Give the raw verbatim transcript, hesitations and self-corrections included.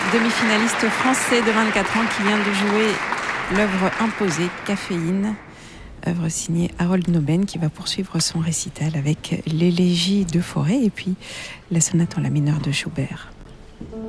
demi-finaliste français de vingt-quatre ans qui vient de jouer l'œuvre imposée Caféine, œuvre signée Harold Noben, qui va poursuivre son récital avec l'élégie de Fauré et puis la sonate en la mineure de Schubert.